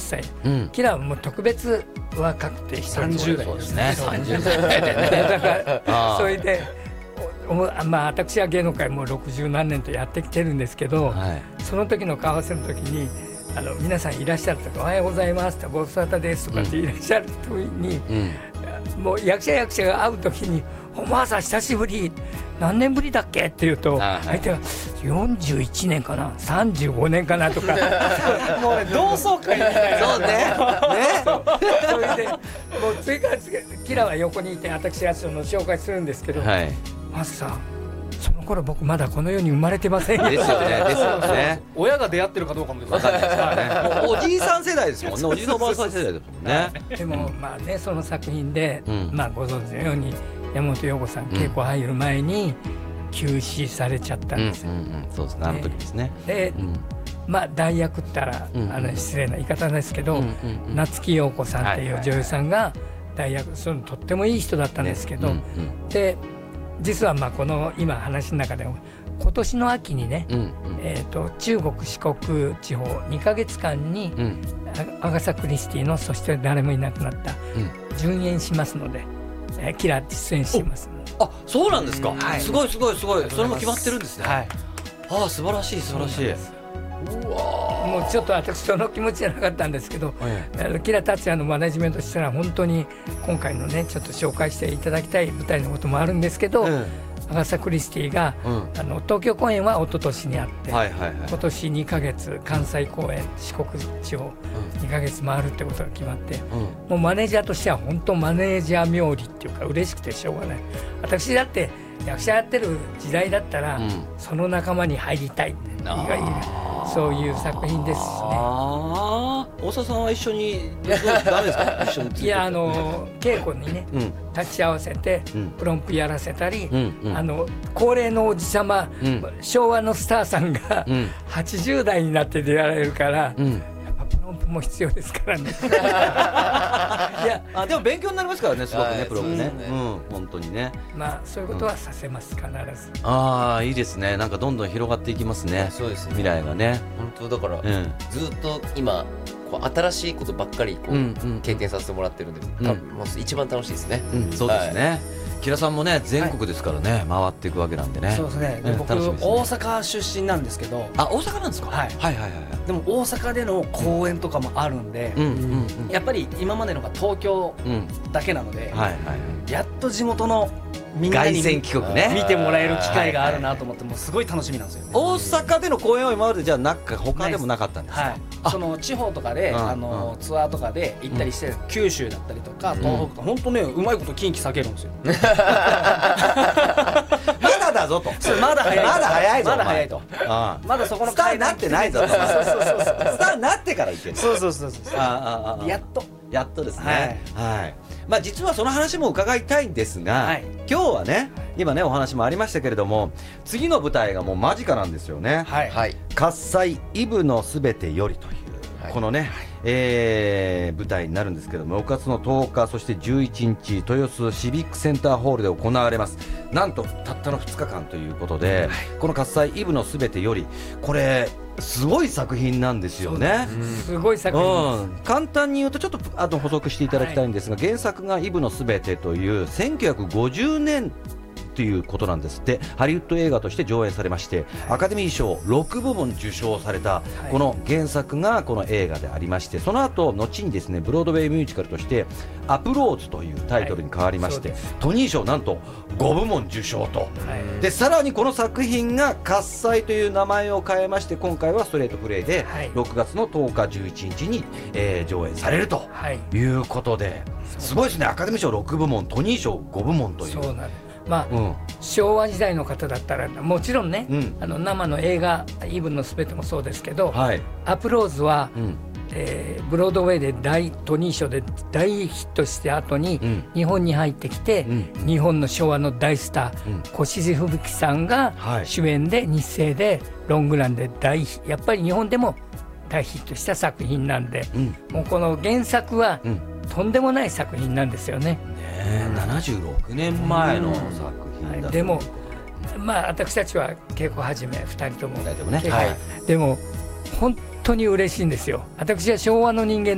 歳、キラはもう特別若くて 30代ですね。 30代でねだからそれでまあ、私は芸能界もう60何年とやってきてるんですけど、その時の顔合わせの時に皆さんいらっしゃるとおはようございますとご無沙汰ですとかっていらっしゃる時に、もう役者が会う時におばあさん久しぶり何年ぶりだっけって言うと相手が41年かな35年かなとかもうね同窓会みたいな。 そうねそれでもう次から次キラは横にいて私がその紹介するんですけど、マスさんその頃僕まだこの世に生まれてませんよ。 ですよねですよね。 親が出会ってるかどうかも分かんないですからね。おじいさん世代ですもんね。おじいさんおばあさん世代ですもんね。 でもまあねその作品でまあご存知のように山本陽子さん稽古入る前に急死されちゃったんですよ。 そうですねあの時ですね。 でまあ代役ったら失礼な言い方ですけど夏木陽子さんっていう女優さんが代役そのとってもいい人だったんですけど、で実はまあこの今話の中で今年の秋にね、中国四国地方2ヶ月間にアガサ・クリスティのそして誰もいなくなった順延しますので、キラ出演しています。 あ、そうなんですか。すごいすごいすごい。それも決まってるんですね。ああ素晴らしい素晴らしい。 もうちょっと私その気持ちじゃなかったんですけど、キラ達也のマネジメントしたら本当に今回のねちょっと紹介していただきたい舞台のこともあるんですけど、アガサ・クリスティが東京公演は一昨年にあって、今年2ヶ月関西公演四国地方2ヶ月回るってことが決まって、もうマネージャーとしては本当マネージャー冥利っていうか嬉しくてしょうがない。私だって役者やってる時代だったら、その仲間に入りたいっていわゆるそういう作品ですしね。 大沢さんは一緒にダメですか？一緒にいや稽古にね、立ち会わせてプロンプやらせたり、高齢のおじさま、昭和のスターさんが80代になって出られるから、プロンプも必要ですからね。 いやでも勉強になりますからねすごくねプロンプね。本当にね。 まあそういうことはさせます必ず。 ああいいですね。なんかどんどん広がっていきますね。 そうですね。 未来がね。 本当だからずっと今新しいことばっかり経験させてもらってるんで、多分もう一番楽しいですね。 そうですね。キラさんもね全国ですからね回っていくわけなんでね。 そうですね。僕大阪出身なんですけど。 あ、大阪なんですか。はいはいはい。 でも大阪での公演とかもあるんで、やっぱり今までのが東京だけなので、やっと地元のみんなに凱旋帰国ね見てもらえる機会があるなと思って、もうすごい楽しみなんですよ。 大阪での公演は今までじゃなく他でもなかったんですか。 その地方とかでツアーとかで行ったりして、九州だったりとか東北とか本当ねうまいこと近畿避けるんですよ。 まだだぞと。 まだ早い。 まだ早いぞ。 まだ早いと。まだそこのスターになってないぞと。スターになってから行ける。 そうそうそうそう。 やっとですね。はい。まあ実はその話も伺いたいんですが、今日はね今ねお話もありましたけれども、次の舞台がもう間近なんですよね。喝采イブのすべてよりというこのね舞台になるんですけども、6月の10日そして11日豊洲シビックセンターホールで行われます。なんとたったの2日間ということで、この喝采イブのすべてよりこれすごい作品なんですよね。 すごい作品です。 簡単に言うとちょっと補足していただきたいんですが、原作がイブのすべてという1950年ということなんですって。ハリウッド映画として上演されまして、アカデミー賞6部門受賞されたこの原作がこの映画でありまして、その後後にですねブロードウェイミュージカルとしてアプローズというタイトルに変わりまして、トニー賞なんと5部門受賞と、でさらにこの作品が喝采という名前を変えまして、今回はストレートプレイで6月の10日11日に、上演されるということで、すごいですね。アカデミー賞6部門トニー賞5部門という。 そうなんです。まあ昭和時代の方だったらもちろんね、生の映画イブのすべてもそうですけど、アプローズは、ブロードウェイでトニー賞で大ヒットして後に、日本に入ってきて、日本の昭和の大スター、越路吹雪さんが主演で日生でロングランでやっぱり日本でも大ヒットした作品なんで、もうこの原作は、とんでもない作品なんですよね。 76年前の作品だ。 でもまあ私たちは稽古始め2人ともね、 でも本当に嬉しいんですよ。私は昭和の人間